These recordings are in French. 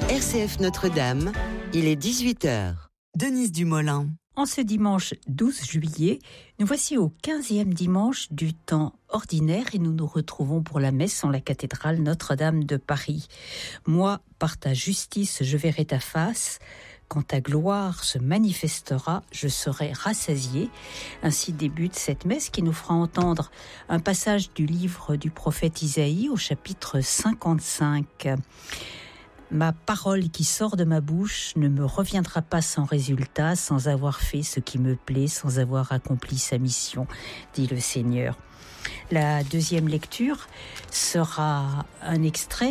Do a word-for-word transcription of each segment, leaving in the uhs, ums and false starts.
R C F Notre-Dame, il est dix-huit heures. Denise Dumoulin. En ce dimanche douze juillet, nous voici au quinzième dimanche du temps ordinaire et nous nous retrouvons pour la messe en la cathédrale Notre-Dame de Paris. Moi, par ta justice, je verrai ta face. Quand ta gloire se manifestera, je serai rassasié. Ainsi débute cette messe qui nous fera entendre un passage du livre du prophète Isaïe au chapitre cinquante-cinq. Ma parole qui sort de ma bouche ne me reviendra pas sans résultat, sans avoir fait ce qui me plaît, sans avoir accompli sa mission, dit le Seigneur. La deuxième lecture sera un extrait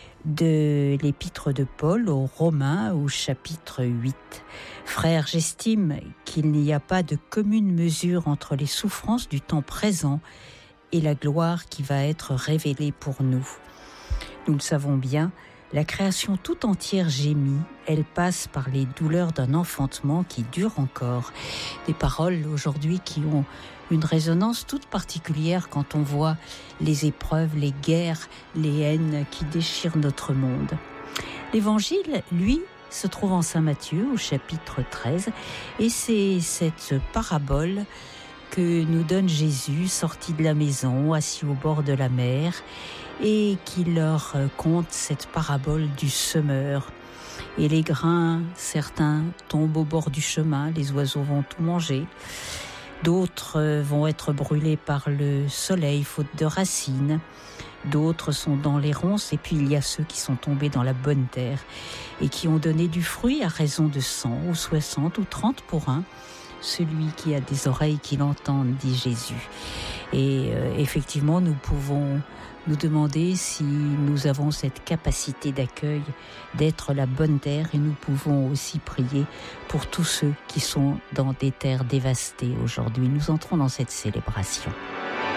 de l'épître de Paul aux Romains au chapitre huit. Frères, j'estime qu'il n'y a pas de commune mesure entre les souffrances du temps présent et la gloire qui va être révélée pour nous. Nous le savons bien, la création tout entière gémit, elle passe par les douleurs d'un enfantement qui dure encore. Des paroles aujourd'hui qui ont une résonance toute particulière quand on voit les épreuves, les guerres, les haines qui déchirent notre monde. L'évangile, lui, se trouve en Saint Matthieu au chapitre treize et c'est cette parabole que nous donne Jésus sorti de la maison, assis au bord de la mer et qui leur conte cette parabole du semeur. Et les grains, certains tombent au bord du chemin, les oiseaux vont tout manger. D'autres vont être brûlés par le soleil, faute de racines. D'autres sont dans les ronces. Et puis il y a ceux qui sont tombés dans la bonne terre et qui ont donné du fruit à raison de cent ou soixante ou trente pour un. Celui qui a des oreilles qui l'entende, dit Jésus. Et euh, effectivement, nous pouvons nous demander si nous avons cette capacité d'accueil, d'être la bonne terre, et nous pouvons aussi prier pour tous ceux qui sont dans des terres dévastées aujourd'hui. Nous entrons dans cette célébration.